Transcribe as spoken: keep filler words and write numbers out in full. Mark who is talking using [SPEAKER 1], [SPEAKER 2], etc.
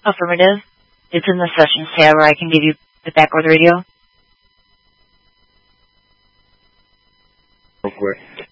[SPEAKER 1] Affirmative. It's in the sessions tab where I can give you the backward radio.
[SPEAKER 2] Real quick.